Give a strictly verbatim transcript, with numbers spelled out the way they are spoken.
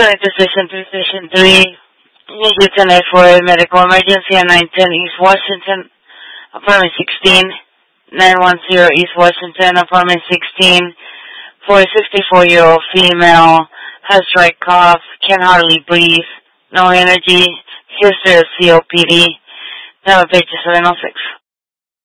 Connect to station three, station three. Need you tonight for a medical emergency on nine ten East Washington, apartment sixteen. nine one zero East Washington, apartment sixteen. For a sixty-four-year-old female, has dry cough, can hardly breathe, no energy, history of C O P D. Number page seven oh six.